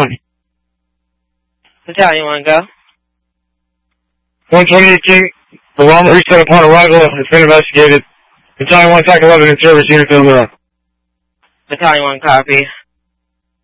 Battalion 1, go. 12018, alarm reset upon arrival has been investigated. Battalion 1, TAC 11 in service, units on the run. Battalion 1, copy.